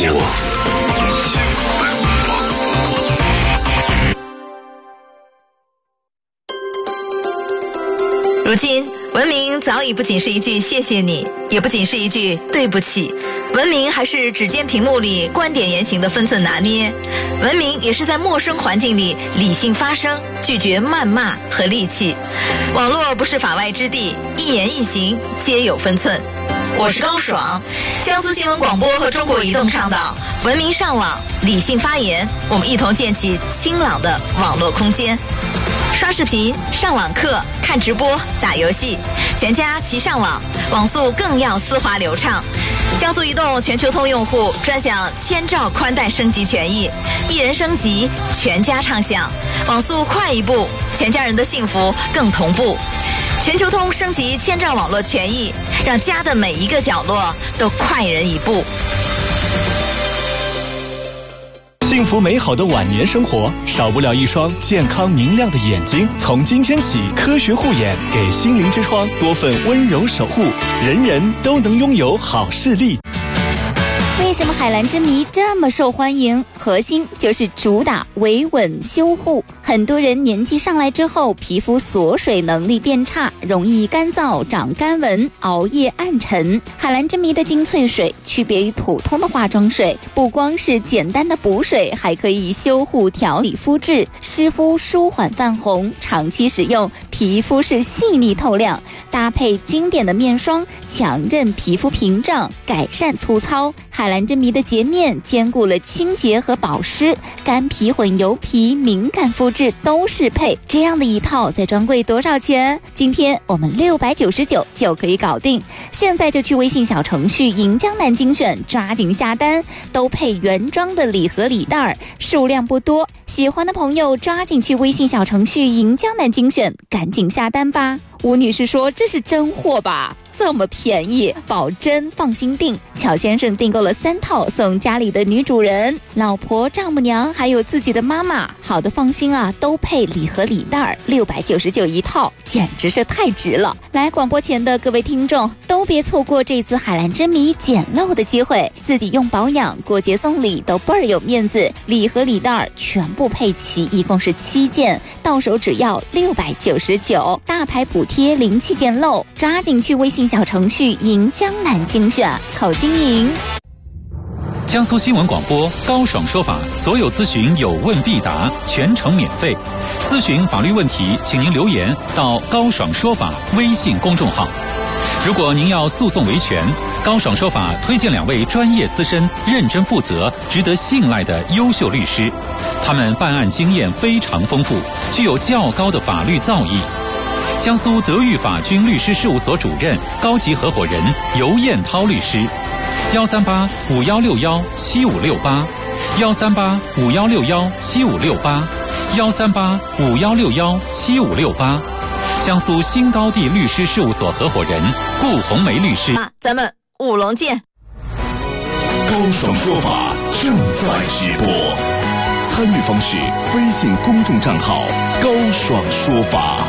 如今文明早已不仅是一句谢谢你，也不仅是一句对不起，文明还是指尖屏幕里观点言行的分寸拿捏，文明也是在陌生环境里理性发声，拒绝谩骂和戾气。网络不是法外之地，一言一行皆有分寸。我是高爽，江苏新闻广播和中国移动倡导文明上网，理性发言，我们一同建起清朗的网络空间。刷视频、上网课、看直播、打游戏，全家齐上网，网速更要丝滑流畅。江苏移动全球通用户专享1000兆宽带升级权益，一人升级，全家畅享，网速快一步，全家人的幸福更同步。全球通升级1000兆网络权益，让家的每一个角落都快人一步。 幸福美好的晚年生活，少不了一双健康明亮的眼睛。从今天起，科学护眼，给心灵之窗多份温柔守护，人人都能拥有好视力。 为什么海蓝之谜这么受欢迎？核心就是主打维稳修护。很多人年纪上来之后，皮肤锁水能力变差，容易干燥、长干纹、熬夜暗沉。海蓝之谜的精粹水区别于普通的化妆水，不光是简单的补水，还可以修护调理肤质，湿敷舒缓泛红，长期使用皮肤是细腻透亮。搭配经典的面霜，强韧皮肤屏障，改善粗糙。海蓝之谜的洁面兼顾了清洁和保湿，干皮混油皮、敏感肤质都适配。这样的一套在专柜多少钱？今天我们699就可以搞定。现在就去微信小程序银江南精选，抓紧下单，都配原装的礼盒礼袋，数量不多，喜欢的朋友抓紧去微信小程序银江南精选，赶紧下单吧。吴女士说这是真货吧？这么便宜，保真放心订。巧先生订购了3套，送家里的女主人、老婆、丈母娘还有自己的妈妈。好的放心啊，都配礼盒礼袋，699一套，简直是太值了。来广播前的各位听众都别错过这次海蓝之谜捡漏的机会，自己用保养，过节送礼都倍儿有面子。礼盒礼袋全部配齐，一共是7件，到手只要699，大牌补贴零期捡漏，抓紧去微信小程序银江南精选口经营。 江苏新闻广播高爽说法，所有咨询有问必答，全程免费。咨询法律问题，请您留言到高爽说法微信公众号。如果您要诉讼维权，高爽说法推荐2位专业资深、认真负责、值得信赖的优秀律师，他们办案经验非常丰富，具有较高的法律造诣。江苏德裕法军律师事务所主任、高级合伙人尤彦涛律师，138-5161-7568，138-5161-7568，138-5161-7568。江苏新高地律师事务所合伙人顾红梅律师。 咱们舞龙见。 高爽说法正在直播，参与方式：微信公众账号高爽说法。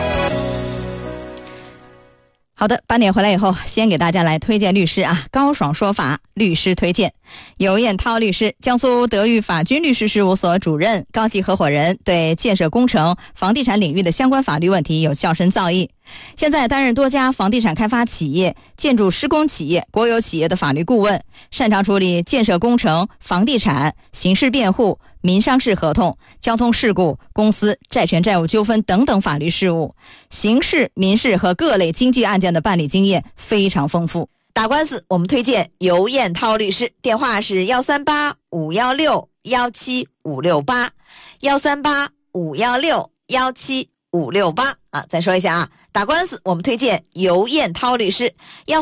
好的，8点回来以后，先给大家来推荐律师啊，高爽说法律师推荐。尤彦涛律师，江苏德裕法军律师事务所主任、高级合伙人，对建设工程、房地产领域的相关法律问题有较深造诣。现在担任多家房地产开发企业、建筑施工企业、国有企业的法律顾问，擅长处理建设工程、房地产、刑事辩护、民商事合同、交通事故、公司债权债务纠纷等等法律事务，刑事、民事和各类经济案件的办理经验非常丰富。打官司我们推荐尤彦涛律师，电话是138-516-17568，138-516-17568啊，再说一下啊，打官司我们推荐尤彦涛律师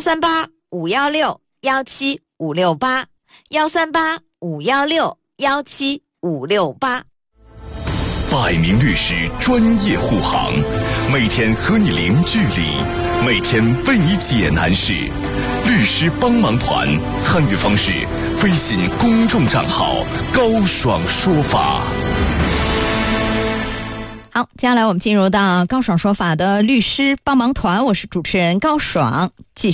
，138-516-17568，138-516-17568。 百名律师专业护航，每天和你零距离，每天为你解难事。律师帮忙团，参与方式：微信公众账号高爽说法。 好，接下来我们进入到高爽说法的律师帮忙团，我是主持人高爽，继续